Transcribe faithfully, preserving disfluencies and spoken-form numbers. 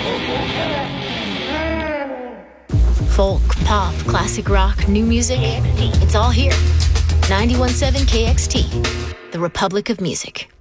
Folk, pop, classic rock, new music. It's all here. ninety-one point seven K X T, the Republic of Music.